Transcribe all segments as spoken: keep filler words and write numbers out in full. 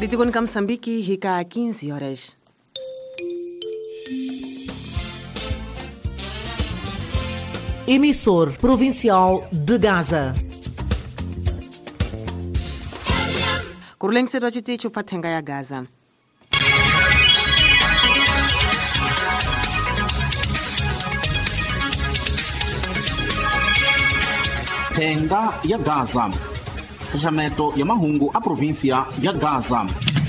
Litikoni ka Msambiki hika quinze horas. Emissor provincial de Gaza. Kurulengiselwa chiticho pathenga ya Gaza. Thenga ya Gaza. Jameto ya mahungu a província ya Gaza.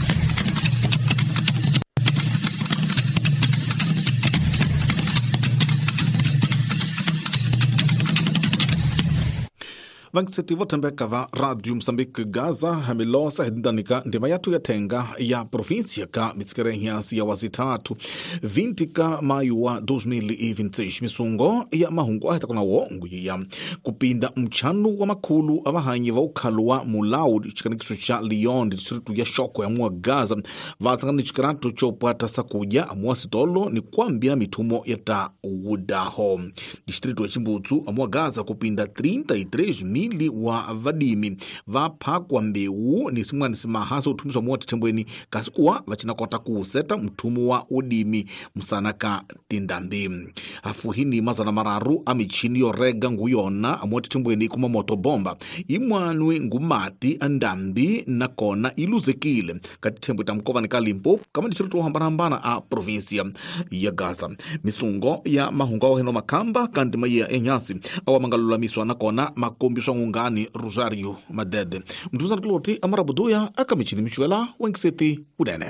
Vankisetivo tembeka va Radio Msambiki Gaza hamilosa hindanika ndima yatu ya tenga ya província ka mitsikireniasi ya wazitatu vintika mayu wa dois mil e vinte e seis misungo ya mahungu ahita kuna wongu ya kupinda mchanu wa makulu avahanyi va ukhalu wa Mulau chikanikisu cha Lyon distritu ya shoko ya mua Gaza vatsangani chikiratu chopata sakuja amua sitolo ni kuambia mitumo ya ta wudaho distritu ya Chimbutsu amua Gaza kupinda trinta e três mili wa vadimi vaphakwa mbeu ni simwa nisimahaso utumiswa muwa titembweni kasi uwa vachina kota kuuseta mtumu wa udimi msanaka tindambi hafu hini mazana mararu amichini yorega nguyona amuwa titembweni kuma motobomba imwanwe ngumati andambi na kona iluzekile katitembwe tamkova ni kalimpo kama nisiritu hambana a provincia ya Gaza misungo ya mahunga wa heno makamba kandima ya enyasi awa mangalula miswa na kona makombi ngani Rosario Madede mtuza tuloti amarabuduya akamichini michuela wenkiseti udene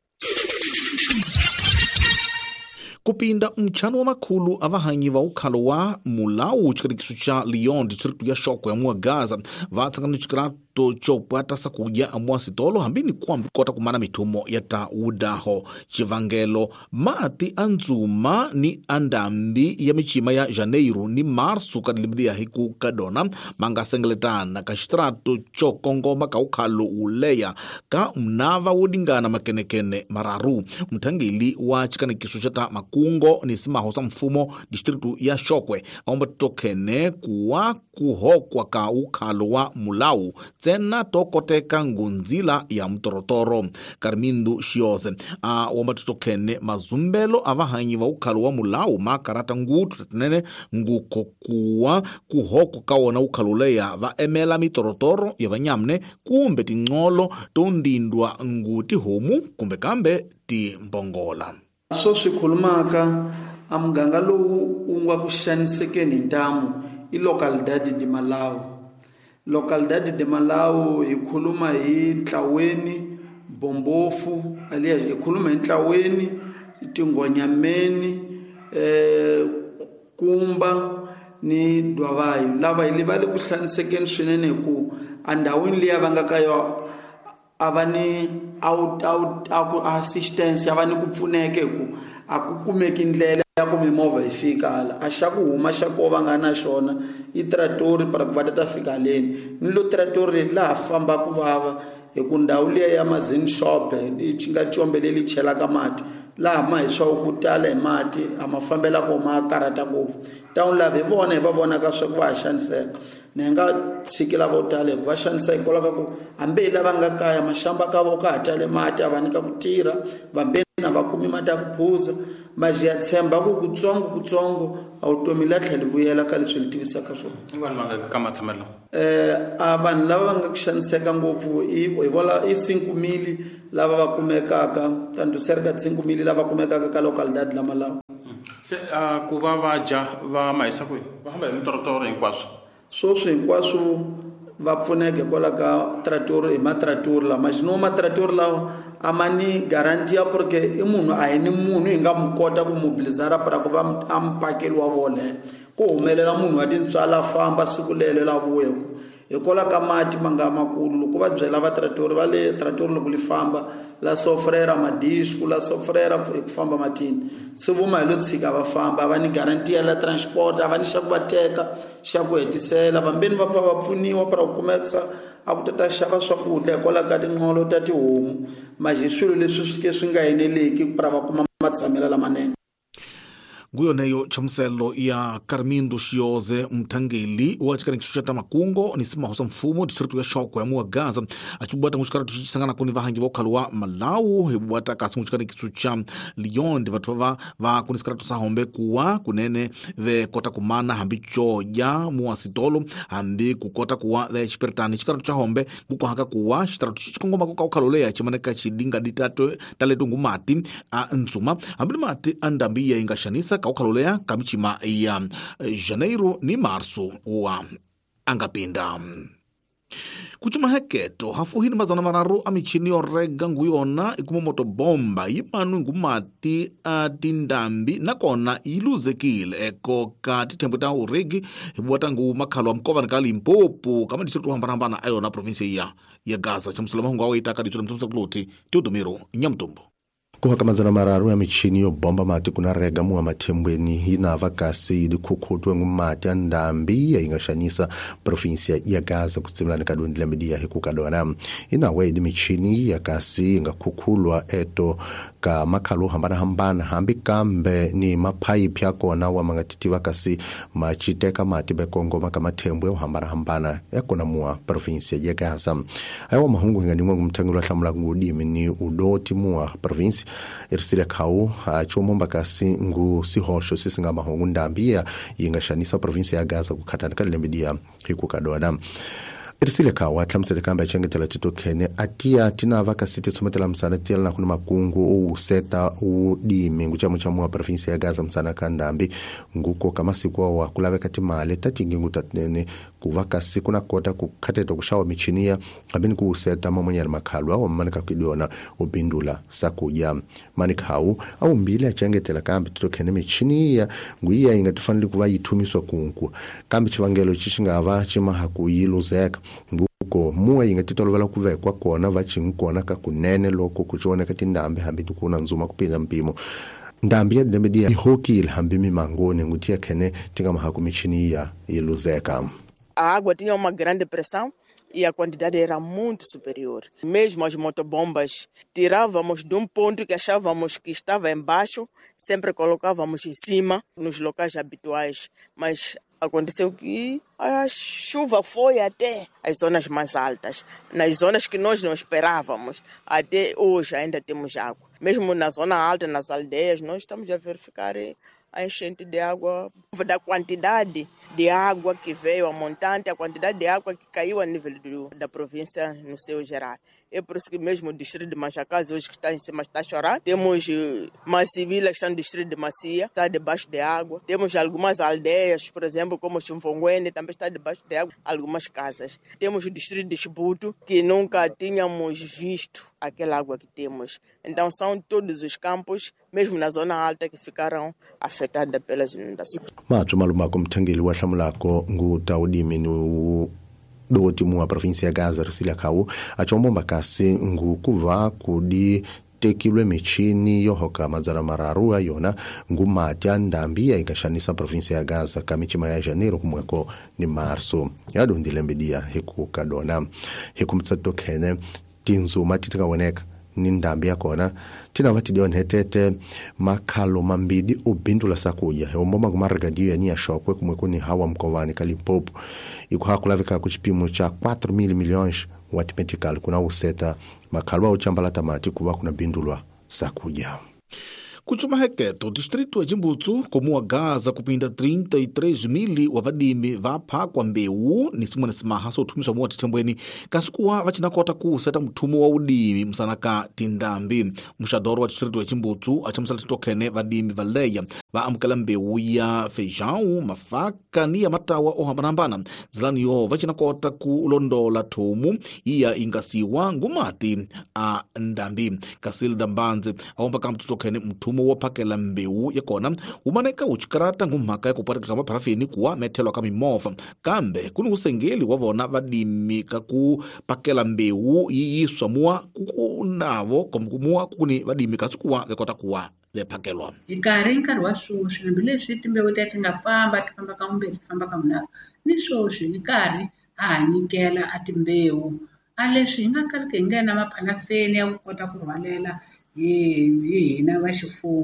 kupinda mchano wa makulu avahanyi va ukhalo wa Mulau chikanikisu cha Lyon distritu ya shoko ya mua Gaza vatsangani chikiratu chopata sakuja amua sitolo hambini kuambi kota kumana mitumo ya ta udaho chivangelo mati anzuma ni andambi ya michima ya Janeiro ni Marsu kadilibidi ya hiku kadona manga sengeletana kashitrato chokongoma ka ukhalo uleya ka mnava udingana makenekene mararu mtangili wa chikanikisu chata makungo ni simahosa mfumo distritu ya shokwe aomba tokene kuwa kuhokwa ka ukhalo wa Mulau tena tokoteka ngunzila ya mtorotoro Karmindu Shioze a uh, wamba tutokene mazumbelo avahanyi va ukhalo wa Mulau makarata ngutu tatinene ngukokuwa kuhoko kawona ukhaluleya va emela mitorotoro ya vanyamne kumbe tingolo tondindwa nguti homu kumbe kambe ti mbongola so swikhulumaka amuganga lowu ungwa kuxanisekeni ntamu i localidade de Malau localidade de Malau ikhuluma hi Ntlaweni Bombofu alias ikhuluma hi Ntlaweni Tingonyameni eh Kumba ni Dwavayo lava ilivale kuhlanisekeni swinene ku andawini liya vanga ka yo avani out out assistance avani kupfuneke ku akukumeki ndlela ya ku mimovha ifika ala ashaku huma shako vangana shona i tratori para ku vatata fika leni ni lo tratori la famba ku vava ekundawu liya ya mazini shop ichinga chombeleli chela ka mati la ma hiswa ku tala hi mati amafambela ko ma karata ngopfu town lave vona va vona ka swa ku va shaniseka nenga tsikila vo tale va shaniseka kolaka ku ambe lava nga kaya mashamba ka vo ka tale mati avanika ku tira vambena va kumi mati ya ku phuza maji ya tshemba ku kutsongo kutsongo automi la tlhela vuyela ka leswi litivisaka swona vanhu va nga ka matsamelo eh a vanhu lava va nga ku shaniseka ngopfu i vola i cinco mil lava va kumekaka tanto serka cinco mil lava kumekaka ka localidade la Malau se a ku va va ja va mahisa ku va hamba hi mitorotoro hinkwaswo so swi hinkwaswo va pfuneke kola ka trator hi matrator la machino matrator la amani garantia porque i munhu a hi ni munhu hi nga mukota ku mobilizara para ku va ampakeli wa vole ku humelela munhu a tintswala famba siku lele la vuya ekola ka mati manga makulu loko va byela va trator va le trator loko li famba la sofrera madisco la sofrera ku famba matini se vuma hi lo tshika va famba va ni garantia la transport va ni xa ku va teka xa ku hetisela vambeni va pfa va pfuniwa para ku kumeka a ku tata xava swakudya ekola ka tinqolo ta tihomu maji swilo leswi swi ke swi nga heneleki para va kuma matsamela lamanene nguyoneyo chamuselo ya Carmindo Shioze mtangeli wa chikani kisucha tamakungo ni sima hosa mfumo distritu ya shoko ya mua Gaza achibwata ngushikara tushisangana kuni vahangi vokalwa Malawu hebwata kasi ngushikani kisucha Lyon divatova va kunisikara tusahombe kuwa kunene ve kota kumana hambi choja mua sitolo hambi kukota kuwa ve chiperitani chikara tusahombe nguko haka kuwa shitara tushikongoma kuka ukalolea chimaneka chidinga ditatu taletu ngumati a nzuma hambi mati andambi ya ingashanisa kaukalolea kamichima ya Janeiro ni Marso wa angapinda. Kuchuma heketo hafuhini mazana mararu amichini orega nguyona ikumomoto bomba yimanu ngumati atindambi nakona iluzekile eko kati tembuta uregi hibuwata ngu makalo wa mkova nikali impopu kama disitu hambarambana ayo na provinsi ya ya Gaza chamusula mahungu hawa itaka ditula mtumsa kuloti Teodomiro Nyamtumbo kuhaka mazana mararu ya michini yo bomba mati kuna rega mua matembweni hina vakasi di kukutwe ngumati andambi ya ingashanisa provinsia ya Gaza kutsimila ni kadundi la media hiku kadoana ina wedi michini ya kasi inga kukulwa eto ka makalo hambana hambana hambi kambe ni mapai piako na wa mangatiti vakasi machiteka mati bekongo maka matembwe hambana hambana eko na mua provinsia ya Gaza ayo mahungu hinga ni mwangu mtangula shamula ngudimi ni udoti mua provinsia Irisile kau chomomba kasi ngu sihosho sisi nga mahungu ndambia yingashanisa provinsi ya Gaza kukatanika lilembidia hiku kadoana. Irisile kau atlamsele kamba chenge tela tito kene atia tina vaka siti sumetela msana tela na kuna makungu u seta u di mingu chamu chamu wa provinsi ya Gaza msana kandambi nguko kama sikuwa wa kulave kati maale tati ngingu tatnene kuvaka siku na kota kukateto kushawa michinia abini kuuseta mamonye ya makalwa wa manika kidiona ubindula sakuja manika hau au mbili ya chenge tela kambi tito kene michinia nguia inga tufanili kuwa itumiswa kungu kambi chivangelo chishinga ava chima haku yilu zeka nguko muwa inga titolwala kuvekwa kona vachingu kona kakunene loko kuchone kati ndambi hambi tukuna nzuma kupiga mpimo ndambi ya demedia ihoki ilhambi mimangone ngutia kene tinga mahaku michini ya iluzeka. A água tinha uma grande pressão e a quantidade era muito superior. Mesmo as motobombas, tirávamos de um ponto que achávamos que estava embaixo, sempre colocávamos em cima, nos locais habituais. Mas aconteceu que a chuva foi até as zonas mais altas, nas zonas que nós não esperávamos. Até hoje ainda temos água. Mesmo na zona alta, nas aldeias, nós estamos a verificar a enchente de água, da quantidade de água que veio a montante, a quantidade de água que caiu a nível do, da província no seu geral. É por isso que mesmo o distrito de Machacaz, hoje que está em cima, está a chorar. Temos Massivila, que está no distrito de Macia, está debaixo de água. Temos algumas aldeias, por exemplo, como Chumfonguene, também está debaixo de água, algumas casas. Temos o distrito de Chibuto, que nunca tínhamos visto aquela água que temos. Então são todos os campos, mesmo na zona alta, que ficaram afetados pelas inundações. Matu malumako mtangeli wa shamulako ngu taudimi nu doti mua provinsi ya Gaza risila kau achomomba kasi ngu kuva kudi tekilwe michini yohoka mazara mararua yona ngu matia ndambi ya ikashanisa provinsi ya Gaza kamichima ya Janeiro kumweko ni Marso yadu ndilembidia hiku kadona hiku mtsato kene tinzu matitika weneka nindambi ya kona tina vati dion hetete makalo mambidi ubindula sakuja he umoma kumaragadio ya niya shokwe kumweko ni hawa mkovani Kalimpopo iku hakulavika kuchipimu cha quatro mil milhões wati metikali kuna useta makalo wa uchambala tamati kuwa kuna bindulwa sakuja. Kuchuma heketo, distrito ya Jimbutsu kumua Gaza kupinda trinta e três mil wavadimi vapa kwa mbeu ni simu na simaha so utumisha mua titembweni kasikuwa vachina kota kuseta mtumu wa udimi msanaka tindambi mshadoro wa distrito ya Jimbutsu achamsala titokene vadimi valeya va amkala mbeu ya feijão mafaka ni ya matawa ohambanambana zilani yo vachina kota kulondola tomu iya ingasiwa ngumati a ndambi Kasilda Mbanze aomba kama tutokene mtumu wa pakela mbeu ya kona umaneka uchikarata ngumaka ya kupata kutamba parafini kuwa metelo kami mofa kambe kuni usengeli wavona vadimi kaku pakela mbeu yiyiswa mua kukunavo kumua kuni vadimi kasikuwa vekota kuwa vepakelwa ikari nkari wa swoswi nambile switi mbeu tati nga famba tifamba kamumbeli tifamba kamunaro ni swoswi ikari ahanyikela ati mbeu aleswi inga kari kengena maphalafeni ya kukota kurwalela hina va xifumo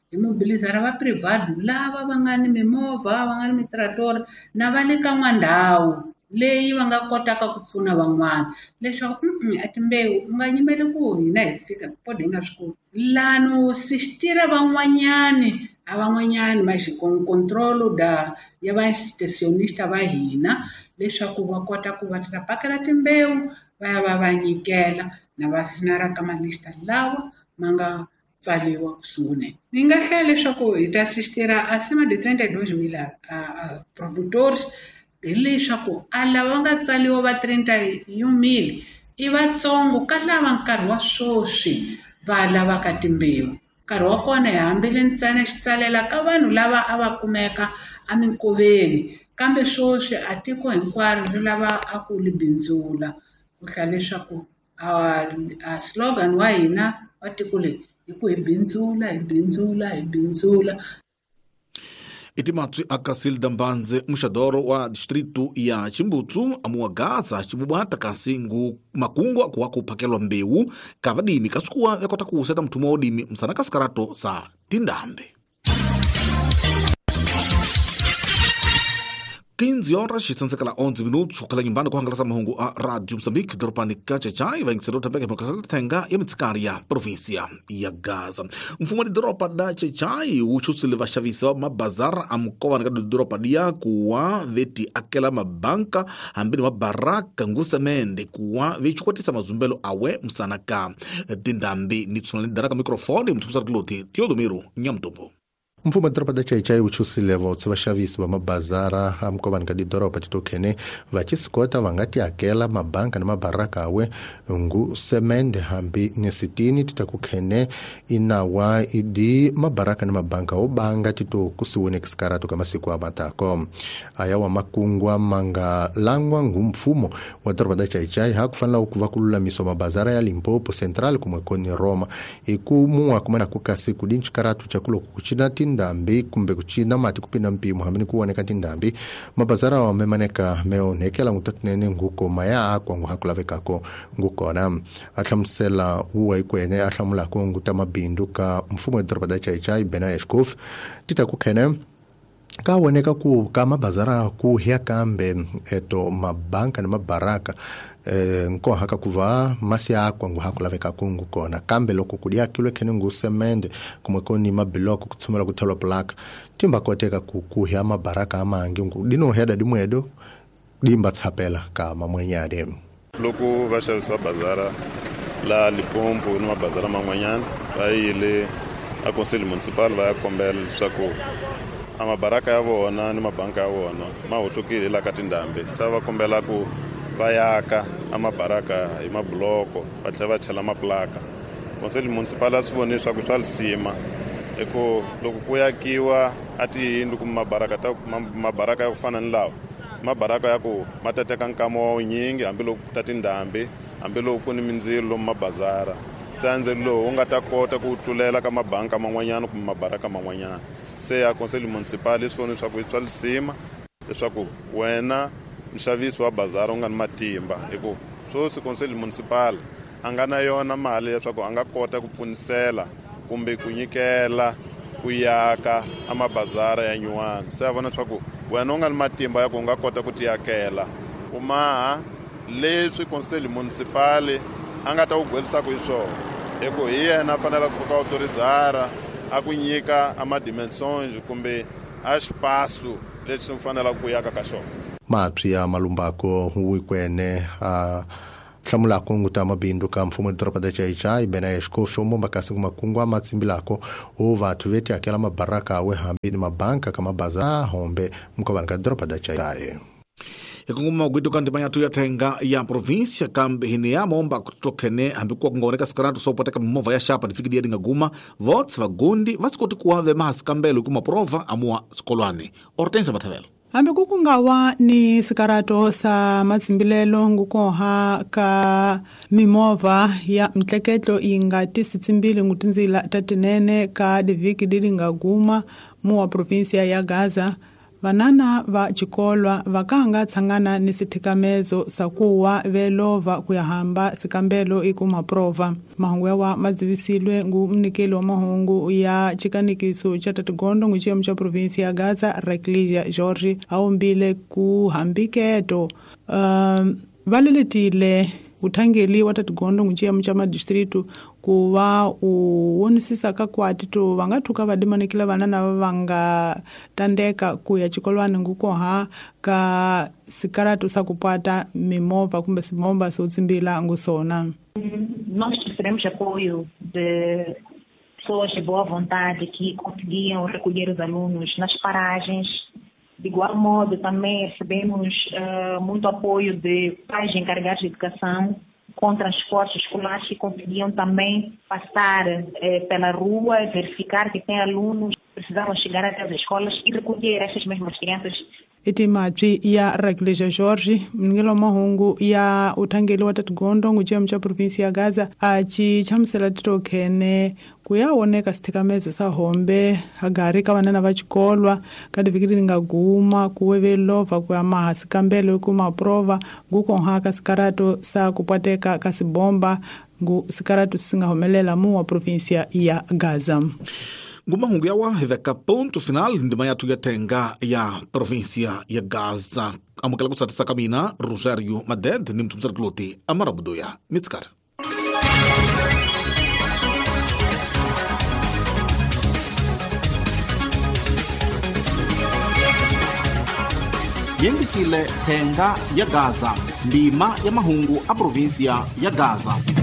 hi mobilizara va privado lava va nga ni mimovha va nga ni mitratori na va le ka n'wandhawu leyi va nga kotaka ku pfuna van'wana leswaku a timbewu u nga nyimeli ku hina hi fika pode hi nga swi koti lano sistira van'wanyani a van'wanyani ma xikontrolo da ya va institutionista va hina leswaku va kota ku va ta pakela timbewu va ya va va nyikela na va sinara ka malista lawa ma nga tsaliwa ku sunguleni ni nga hlela leswaku hi ta sistira acima de trinta e dois mil produtores hi leswaku a lava nga tsaliwa va trinta e um mil i vatsongo ka lava nkarhi wa swoswi va lavaka timbewu nkarhi wa kona hi hambile ntsena xitsalela ka vanhu lava a va kumeka aminkoveni kambe swoswi a tiko hinkwaro ri lava a ku li bindzula ku hlaya leswaku a slogan wa hina wa tiko leyi hi ku hi bindzula hi bindzula hi bindzula. Itimatsu Akasilda Mbanze mushadoro wa distritu ya Chimbutsu amuagaza chibubata kasi ngu makungwa kuwa kupakelwa mbewu kavadimi kasukua yakota kuuseta mtumo odimi msana kaskarato sa tindambe. quinze horas xisansekala onze minutos kukhala nyumbani kuhangalasa mahungu a Radio Mozambique doropani Kachechai vaingisero tapeke mukasala tenga ya mitsikari ya provinsia ya Gaza. Mfumo di doropa da Chechai uchusile vaxavisi va mabazara amukova nika doropa dia kuwa veti akela mabanka hambini mabaraka ngusemende kuwa vechukwatisa mazumbelo awe msanaka tindambi nitsunani daraka mikrofoni mtumisara kiloti Teodomiro Nyamtombo. Mfumo doropa da Chechai uchusile vautsi vaxavisi va mabazara amukova nika di doropa titokhene vachisikota vangati akela mabanka na mabaraka awe ngu semende hambi nesitini titakukhene inawa idi mabaraka na mabanka obanga tito kusiwene kisikarato kama siku amatako aya wa makungwa manga langwa ngu mfumo wa doropa da Chechai hakufanla ukuvakululamiswa mabazara ya Limpopo Central kumwekoni Roma iku muwa kumana kukasi kudinchi karatu chakulo kukuchina tindambi kumbe kuchina mati kupina mpimo hamini kuwaneka tindambi mabazara wa memaneka meo nekela ngutatinene nguko maya akwa ngu hakulavekako nguko na atlamsela uwa ikwene atlamulako nguta mabindu ka mfumo doropa da Chechai Bena Eshkof tita kukhene ka woneka ku ka mabazara ku hiya kambe eto mabanka na mabaraka eh, nko haka kuva masi akwa ngu hakulaveka kungu kona kambe loko kudia kilwe kene ngu semende kumwekoni mabiloko kutsumela kuthelwa plaka timba koteka ku ku hiya mabaraka amangi ngu dino heda dimwedo dimba tsapela ka mamwenyade loko vaxavisi va bazara la Limpopo ni mabazara man'wanyana va yile a Conselho Municipal va ya kombela leswaku amabaraka ya vona ni mabanka ya vona ma hotlukile la ka tindambi sa va kombela ku vayaka amabaraka hi mabloko va tlhela va chela maplaka Conselho Municipal a swi voni leswaku swa lisima eko loko ku yakiwa a tiyindlu kumbe mabaraka ta mabaraka ya ku fana ni lawa mabaraka ya ku ma tateka nkama wa nyingi hambiloko ta tindambi hambiloko ku ni mindzilo lomu mabazara se andzeli lowu u nga ta kota ku tlulela ka mabanka man'wanyana kumbe mabaraka man'wanyana se ya Conselho Municipal swi vona leswaku swa lisima leswaku wena mxavisi wa bazara u nga ni matimba hikuva swoswi Conselho Municipal a nga na yona mali leswaku a nga kota ku pfunisela kumbe ku nyikela ku yaka amabazara ya nyuwana se a vona leswaku wena u nga ni matimba ya ku u nga kota ku tiyakela umaha leswi Conselho Municipal a nga ta ku gwelisaka hi swona hikuva hi yena a fanele ku autorizara a ku nyika amadimensions kumbe a xipaso leswi swi fanele ku yaka ka xona mapsi ya malumbako wikwene a hlamulako nguta mabindu ka mfumo doropa da Chechai Bena Eshkof shomomba kasi kumakungwa matsimbilako o vathu veti akela mabaraka awe hambi ni mabanka kama bazara hombe mkovana ka doropa da Chechai ikunguma gwito kandi manyatu ya tenga ya provinsia kambe hini ya momba kutokene hambi kuwa kungaoneka sikaratu so poteka mmova ya shapa nifiki diya dinga guma vots vagundi vasikoti kuwa ve mahasi kambelu kuma prova amua skolwane Hortensia Batavelo hambi kukungawa ni sikarato sa matsimbilelo ngukoha ka mimova ya mtleketlo inga tisitsimbili ngutinzila tatinene ka diviki didinga guma muwa provinsia ya Gaza vanana va chikolwa vakanga tsangana ni sithikamezo sa kuwa velova kuyahamba sikambelo iku maprova. Mahungu yawa madzivisilwe ngu mnikeli wa mahungu ya chikanikiso cha Tatigondo ngu chiyamu cha provinsi ya Gaza Recligia George aumbile kuhambiketo. Um, valeletile uthangeli wa Tatigondo ngu chiyamu cha madistritu kuva uwonisisa kakwati to vangathuka vadimanekila vanana vanga tandeka kuya chikolwane ngukoha ka sikarato sa kupata mimova kumbe simomba sotsimbila ngusona. Nós tivemos apoio de pessoas de boa vontade que conseguiam recolher os alunos nas paragens. De igual modo, também recebemos uh, muito apoio de pais encarregados de educação com transportes escolares que conseguiam também passar eh, pela rua, verificar que tem alunos que precisavam chegar até as escolas e recolher essas mesmas crianças. Itimatri ya Recligia George, mngelo mahungu ya uthangeli wa Tatigondo ngu chiyamu cha provinsi ya Gaza achi chamsela titokene kuyawoneka sithikamezo sa hombe hagari ka vanana va chikolwa kadi vikili nga guma kuwe velova kuya maha sikambelo ku maprova ngukonha ka sikarato sa kupateka ka sibomba ngu sikarato singahomelela mu wa provinsi ya Gaza. Ngumahungu yawa hiveka ponto final ndima yatu ya tenga ya provinsia ya Gaza. Amukala kusatisa kamina Rosario Maded ni mtumsar kloti amarabudoya mitskar. Yembisile tenga ya Gaza ndima ya mahungu a provinsia ya Gaza.